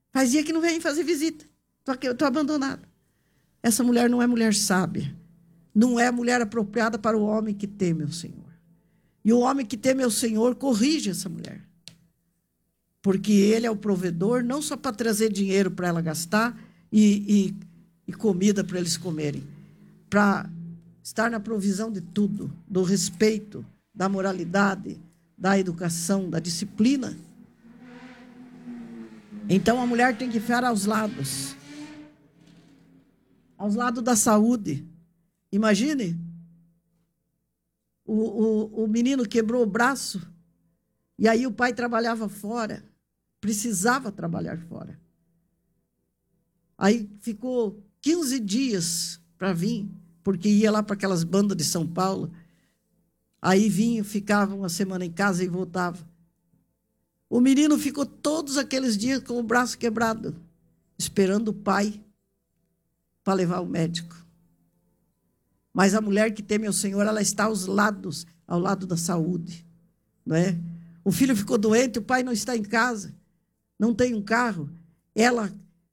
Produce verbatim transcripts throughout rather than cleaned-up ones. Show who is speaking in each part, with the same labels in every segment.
Speaker 1: Faz dia que não vem fazer visita. Estou aqui, eu estou abandonada. Essa mulher não é mulher sábia. Não é mulher apropriada para o homem que teme o Senhor. E o homem que teme o Senhor corrige essa mulher. Porque ele é o provedor, não só para trazer dinheiro para ela gastar e, e, e comida para eles comerem. Para estar na provisão de tudo, do respeito, da moralidade, da educação, da disciplina. Então a mulher tem que ficar aos lados. Aos lados da saúde. Imagine, o, o, o menino quebrou o braço, e aí o pai trabalhava fora, precisava trabalhar fora. Aí ficou quinze dias para vir, porque ia lá para aquelas bandas de São Paulo. Aí vinha, ficava uma semana em casa e voltava. O menino ficou todos aqueles dias com o braço quebrado, esperando o pai para levar ao médico. Mas a mulher que teme ao Senhor, ela está aos lados, ao lado da saúde, não é? O filho ficou doente, o pai não está em casa, não tem um carro, ela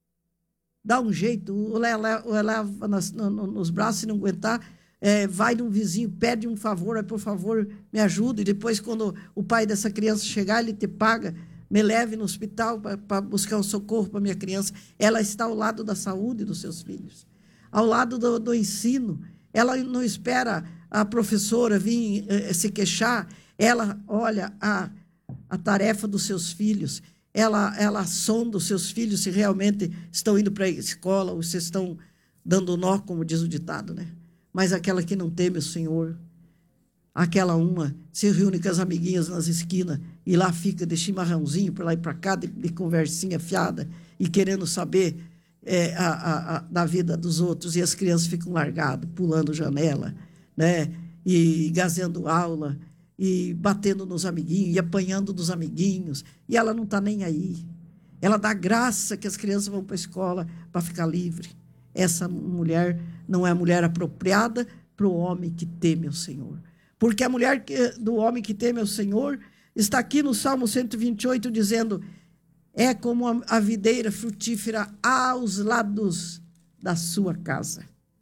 Speaker 1: dá um jeito, ou ela, ou ela leva nas, no, nos braços e não aguentar, é, vai num vizinho, pede um favor, por favor, me ajude, e depois quando o pai dessa criança chegar, ele te paga, me leve no hospital para buscar um socorro para minha criança. Ela está ao lado da saúde dos seus filhos, ao lado do, do ensino. Ela não espera a professora vir eh, se queixar, ela olha a, a tarefa dos seus filhos, ela, ela sonda os seus filhos se realmente estão indo para a escola ou se estão dando nó, como diz o ditado, né? Mas aquela que não teme o Senhor, aquela uma se reúne com as amiguinhas nas esquinas e lá fica de chimarrãozinho para lá e para cá, de, de conversinha fiada e querendo saber É, a, a, a, da vida dos outros, e as crianças ficam largadas, pulando janela, né? E gazeando aula, e batendo nos amiguinhos, e apanhando dos amiguinhos, e ela não está nem aí. Ela dá graça que as crianças vão para a escola para ficar livre. Essa mulher não é a mulher apropriada para o homem que teme o Senhor. Porque a mulher que, do homem que teme o Senhor está aqui no Salmo cento e vinte e oito dizendo: é como a videira frutífera aos lados da sua casa.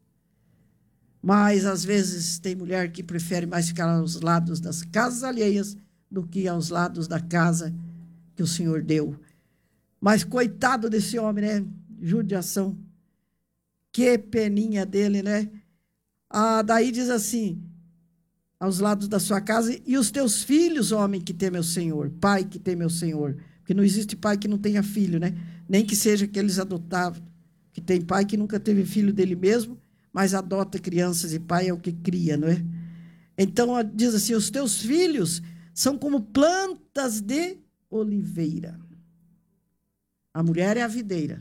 Speaker 1: Mas, às vezes, tem mulher que prefere mais ficar aos lados das casas alheias do que aos lados da casa que o Senhor deu. Mas, coitado desse homem, né? Judiação. Que peninha dele, né? Ah, daí diz assim, aos lados da sua casa, e os teus filhos, homem que teme ao Senhor, pai que teme ao Senhor. Porque não existe pai que não tenha filho, né? Nem que seja aqueles adotados, que tem pai que nunca teve filho dele mesmo, mas adota crianças e pai é o que cria, não é? Então, diz assim, os teus filhos são como plantas de oliveira. A mulher é a videira.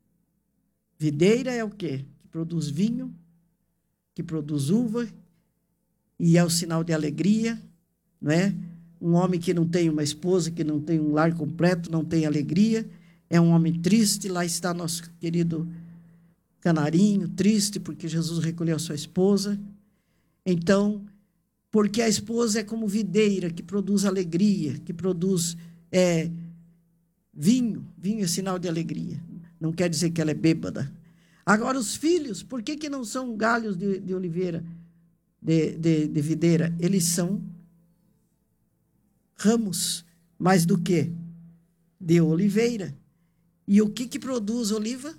Speaker 1: Videira é o quê? Que produz vinho, que produz uva, e é o sinal de alegria, não é? Um homem que não tem uma esposa, que não tem um lar completo, não tem alegria, é um homem triste. Lá está nosso querido canarinho, triste, porque Jesus recolheu a sua esposa. Então, porque a esposa é como videira, que produz alegria, que produz é, vinho. Vinho é sinal de alegria. Não quer dizer que ela é bêbada. Agora, os filhos, por que, que não são galhos de, de oliveira, de, de, de videira? Eles são ramos, mais do que? De oliveira. E o que, que produz oliva?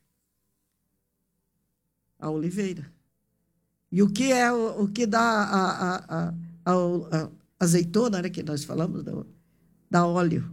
Speaker 1: A oliveira. E o que é o, o que dá a, a, a, a, a azeitona, né, que nós falamos, da, da óleo.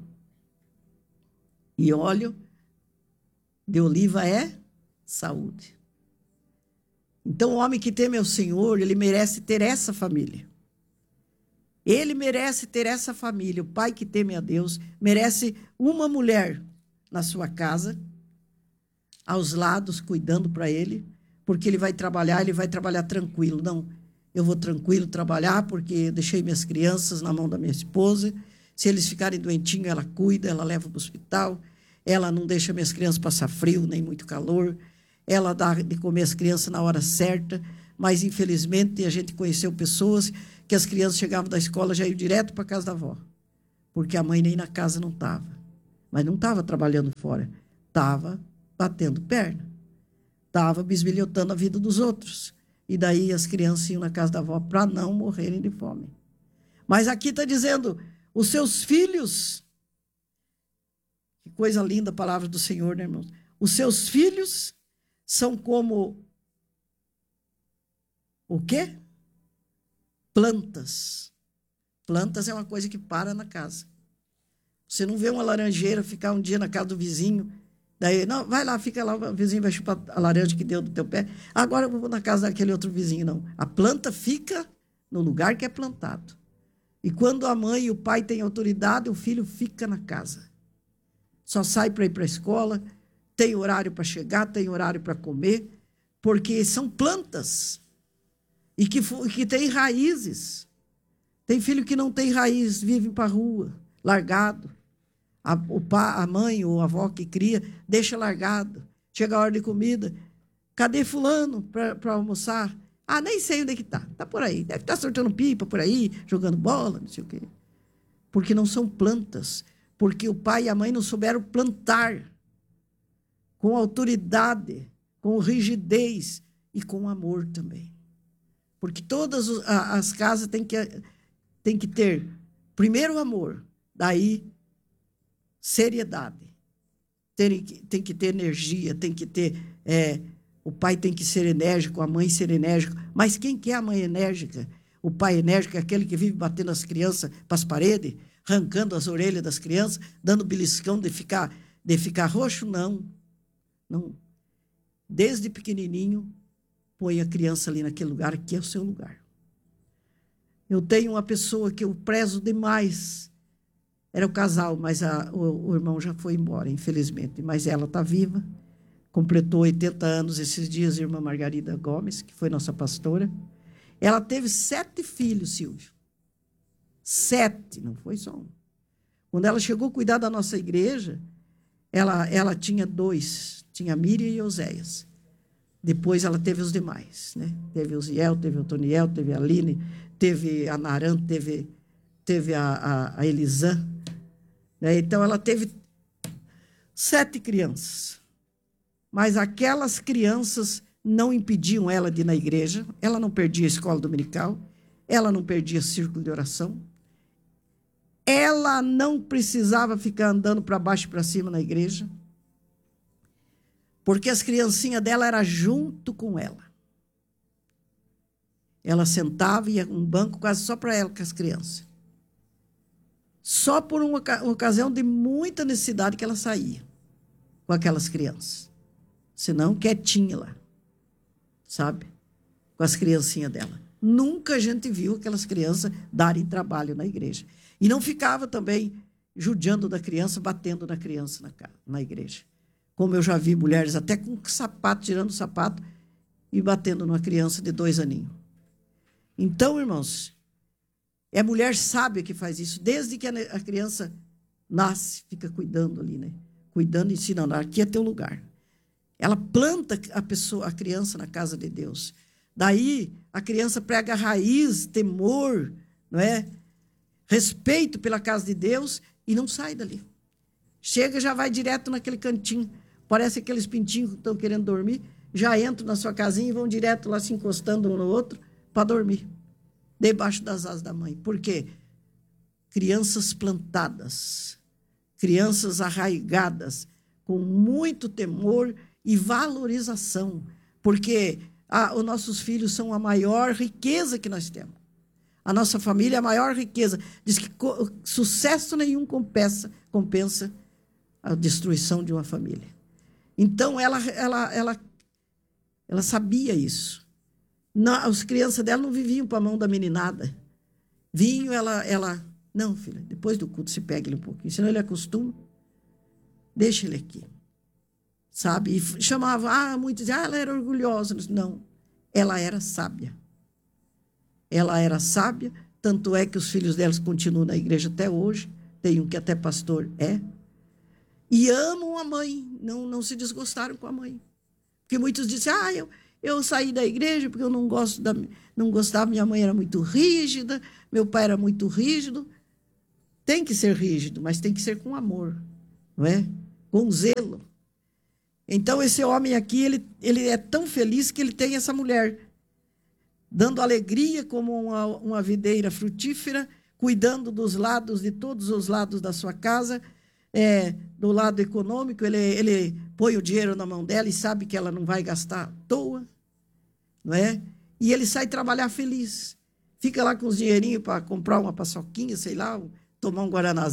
Speaker 1: E óleo de oliva é saúde. Então, o homem que teme ao Senhor, ele merece ter essa família. Ele merece ter essa família. O pai que teme a Deus merece uma mulher na sua casa, aos lados, cuidando para ele, porque ele vai trabalhar, ele vai trabalhar tranquilo. Não, eu vou tranquilo trabalhar porque eu deixei minhas crianças na mão da minha esposa. Se eles ficarem doentinhos, ela cuida, ela leva para o hospital, ela não deixa minhas crianças passar frio, nem muito calor, ela dá de comer as crianças na hora certa, mas, infelizmente, a gente conheceu pessoas que as crianças chegavam da escola já iam direto para a casa da avó, porque a mãe nem na casa não estava. Mas não estava trabalhando fora, Estava batendo perna. Estava bisbilhotando a vida dos outros. E daí as crianças iam na casa da avó para não morrerem de fome. Mas aqui está dizendo, os seus filhos, que coisa linda a palavra do Senhor, né, irmãos? Os seus filhos são como o quê? Plantas. Plantas é uma coisa que para na casa. Você não vê uma laranjeira ficar um dia na casa do vizinho, daí, não, vai lá, fica lá, o vizinho vai chupar a laranja que deu do teu pé, agora eu vou na casa daquele outro vizinho, não. A planta fica no lugar que é plantado. E quando a mãe e o pai têm autoridade, o filho fica na casa. Só sai para ir para a escola, tem horário para chegar, tem horário para comer, porque são plantas e que, que têm raízes. Tem filho que não tem raiz, vive para a rua, largado. A, o pá, a mãe ou a avó que cria, deixa largado. Chega a hora de comida. Cadê fulano para almoçar? Ah, nem sei onde é que está. Está por aí. Deve estar soltando pipa por aí, jogando bola, não sei o quê. Porque não são plantas. Porque o pai e a mãe não souberam plantar com autoridade, com rigidez e com amor também. Porque todas as casas têm que, têm que ter, primeiro, amor, daí, seriedade. Tem, tem que ter energia, tem que ter... É, o pai tem que ser enérgico, a mãe ser enérgica. Mas quem que é a mãe enérgica? O pai enérgico é aquele que vive batendo as crianças para as paredes, arrancando as orelhas das crianças, dando beliscão de ficar, de ficar roxo? Não. Não. Desde pequenininho, põe a criança ali naquele lugar, que é o seu lugar. Eu tenho uma pessoa que eu prezo demais. Era o casal, mas a, o, o irmão já foi embora, infelizmente. Mas ela está viva. Completou oitenta anos esses dias, a irmã Margarida Gomes, que foi nossa pastora. Ela teve sete filhos, Silvio. Sete, não foi só um. Quando ela chegou a cuidar da nossa igreja, ela, ela tinha dois. Tinha a Miriam e Oséias. Depois ela teve os demais, né? Teve o Ziel, teve o Toniel, teve a Aline, teve a Naran, teve, teve a, a, a Elisã. Né? Então, ela teve sete crianças. Mas aquelas crianças não impediam ela de ir na igreja, ela não perdia a escola dominical, ela não perdia círculo de oração, ela não precisava ficar andando para baixo e para cima na igreja, porque as criancinhas dela eram junto com ela. Ela sentava e ia um banco quase só para ela, com as crianças. Só por uma ocasião de muita necessidade que ela saía com aquelas crianças. Senão, quietinha lá, sabe? Com as criancinhas dela. Nunca a gente viu aquelas crianças darem trabalho na igreja. E não ficava também judiando da criança, batendo na criança na, na igreja. Como eu já vi mulheres até com sapato, tirando o sapato e batendo numa criança de dois aninhos. Então, irmãos, é mulher sábia que faz isso. Desde que a criança nasce, fica cuidando ali, né? Cuidando e ensinando. Aqui é teu lugar. Ela planta a pessoa, a criança na casa de Deus. Daí, a criança prega raiz, temor, não é? Respeito pela casa de Deus e não sai dali. Chega, já vai direto naquele cantinho. Parece aqueles pintinhos que estão querendo dormir. Já entram na sua casinha e vão direto lá se encostando um no outro para dormir. Debaixo das asas da mãe. Por quê? Crianças plantadas. Crianças arraigadas. Com muito temor e valorização, porque ah, os nossos filhos são a maior riqueza que nós temos. A nossa família é a maior riqueza. Diz que sucesso nenhum compensa, compensa a destruição de uma família. Então, ela, ela, ela, ela sabia isso. Não, as crianças dela não viviam para a mão da meninada. Vinham, ela, ela... Não, filha, depois do culto, se pega ele um pouquinho, senão ele acostuma. Deixa ele aqui. Sabe? E chamava, ah, muitos diziam, ah, ela era orgulhosa. Não, ela era sábia. Ela era sábia, tanto é que os filhos delas continuam na igreja até hoje, tem um que até pastor é, e amam a mãe, não, não se desgostaram com a mãe. Porque muitos dizem, ah, eu, eu saí da igreja porque eu não, gosto da, não gostava, minha mãe era muito rígida, meu pai era muito rígido. Tem que ser rígido, mas tem que ser com amor, não é? Com zelo. Então, esse homem aqui, ele, ele é tão feliz que ele tem essa mulher, dando alegria como uma, uma videira frutífera, cuidando dos lados, de todos os lados da sua casa, é, do lado econômico, ele, ele põe o dinheiro na mão dela e sabe que ela não vai gastar à toa, não é? E ele sai trabalhar feliz. Fica lá com os dinheirinhos para comprar uma paçoquinha, sei lá, tomar um guaranazinho.